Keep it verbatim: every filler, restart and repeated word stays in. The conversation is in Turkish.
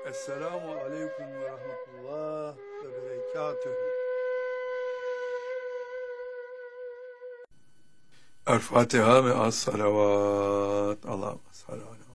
Esselamu aleyküm ve rahmetullah ve berekatühü. El Fatiha ve as salavat. Allah'ım salli ala